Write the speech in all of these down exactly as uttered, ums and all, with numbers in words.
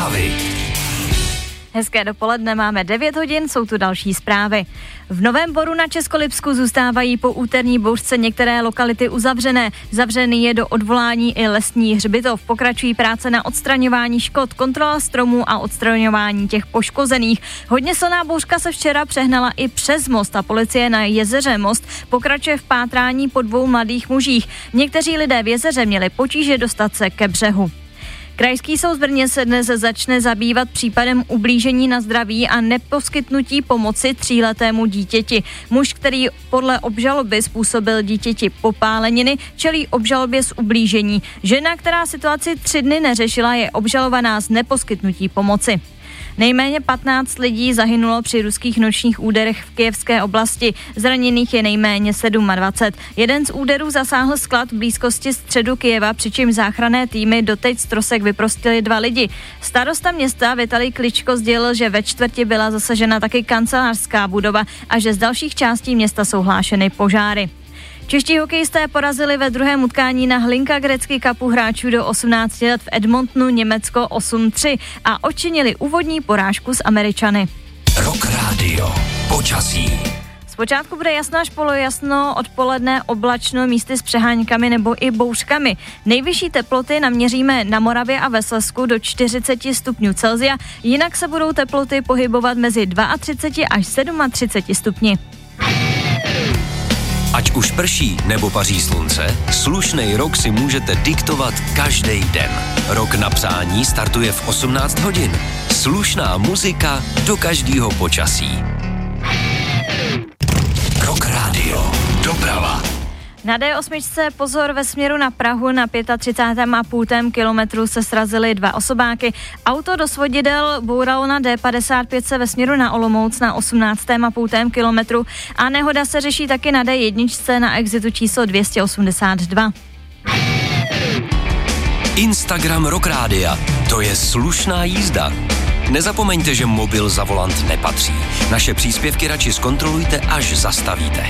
Vltavy. Hezké dopoledne, máme devět hodin, jsou tu další zprávy. V Novém Boru na Českolipsku zůstávají po úterní bouřce některé lokality uzavřené. Zavřený je do odvolání i lesní hřbitov. Pokračují práce na odstraňování škod, kontrola stromů a odstraňování těch poškozených. Hodně silná bouřka se včera přehnala i přes most a policie na jezeře Most pokračuje v pátrání po dvou mladých mužích. Někteří lidé v jezeře měli potíže dostat se ke břehu. Krajský soud v Brně se dnes začne zabývat případem ublížení na zdraví a neposkytnutí pomoci tříletému dítěti. Muž, který podle obžaloby způsobil dítěti popáleniny, čelí obžalobě z ublížení. Žena, která situaci tři dny neřešila, je obžalovaná z neposkytnutí pomoci. Nejméně patnáct lidí zahynulo při ruských nočních úderech v kyjevské oblasti. Zraněných je nejméně dvacet sedm. Jeden z úderů zasáhl sklad v blízkosti středu Kyjeva, přičemž záchranné týmy doteď z trosek vyprostili dva lidi. Starosta města Vitalij Kličko sdělil, že ve čtvrti byla zasažena taky kancelářská budova a že z dalších částí města jsou hlášeny požáry. Čeští hokejisté porazili ve druhém utkání na Hlinka Gretzky Cupu hráčů do osmnácti let v Edmontonu Německo osm tři a odčinili úvodní porážku s Američany. Rock Radio. Počasí. Zpočátku bude jasno až polojasno, odpoledne oblačno, místy s přeháňkami nebo i bouřkami. Nejvyšší teploty naměříme na Moravě a ve Slezsku do čtyřicet stupňů Celsia, jinak se budou teploty pohybovat mezi třicet dva až třicet sedm stupni. Ať už prší nebo paří slunce, slušnej rok si můžete diktovat každý den. Rok na přání startuje v osmnáct hodin. Slušná muzika do každého počasí. Rock Radio. Doprava. Na dé osm pozor ve směru na Prahu na třicátém pátém a půl kilometru se srazily dva osobáky. Auto do svodidel bouralo na dé padesát pět ve směru na Olomouc na osmnáctém a půl kilometru a nehoda se řeší taky na dé jedna na exitu číslo dvě stě osmdesát dva. Instagram Rock Rádia. To je slušná jízda. Nezapomeňte, že mobil za volant nepatří. Naše příspěvky radši zkontrolujte, až zastavíte.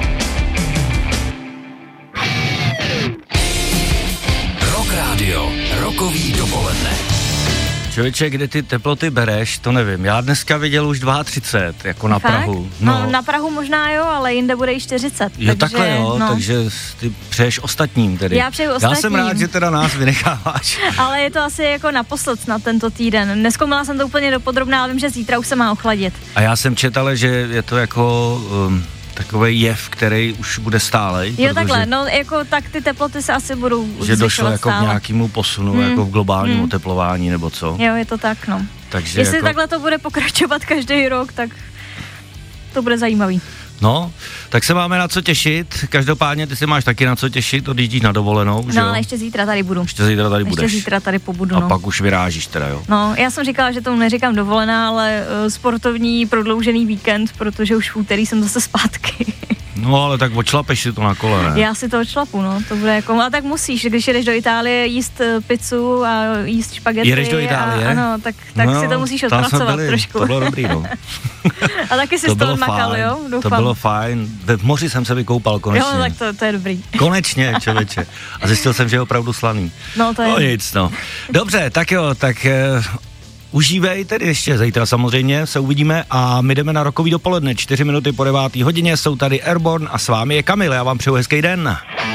Rock Radio. Rokový dopoledne. Člověče, kde ty teploty bereš, to nevím. Já dneska viděl už třicet dva, jako na Fakt? Prahu. No. no, na Prahu možná jo, ale jinde bude i čtyřicet. Jo, takže, takhle jo, no. takže ty přeješ ostatním tedy. Já přeju ostatním. Já jsem rád, že teda nás vynecháváš. Ale je to asi jako naposled na tento týden. Nezkoumala jsem to úplně dopodrobná, ale vím, že zítra už se má ochladit. A já jsem četala, že je to jako... Um, takový jev, který už bude stálej. Jo, takhle, no jako tak ty teploty se asi budou že došlo jako stále. k nějakému posunu, hmm. jako v globálním hmm. oteplování, nebo co? Jo, je to tak, no. Takže jestli jako... takhle to bude pokračovat každý rok, tak to bude zajímavý. No, tak se máme na co těšit. Každopádně ty si máš taky na co těšit, odjíždíš na dovolenou, že No, jo? ale ještě zítra tady budu. Ještě zítra tady budeš. Ještě zítra tady pobudu, A no. pak už vyrážíš teda, jo? No, já jsem říkala, že tomu neříkám dovolená, ale uh, sportovní prodloužený víkend, protože už v úterý jsem zase zpátky. No, ale tak odšlapeš si to na kole, ne? Já si to odšlapu, no, to bude jako, a tak musíš, když jedeš do Itálie jíst pizzu a jíst špagety. Jedeš do Itálie? A, ano, tak, tak no, si to musíš odpracovat byli, trošku. To bylo dobrý, no. A taky si to z toho bylo makal, fajn, jo? Doufám. To bylo fajn. V moři jsem se vykoupal konečně. Jo, tak to, to je dobrý. Konečně, člověče. A zjistil jsem, že je opravdu slaný. No, to je. No nic, no. Dobře, tak jo, tak... Eh, užívej tedy ještě, zítra samozřejmě se uvidíme a my jdeme na rokový dopoledne, čtyři minuty po devátý hodině, jsou tady Airborne a s vámi je Kamil, já vám přeju hezký den.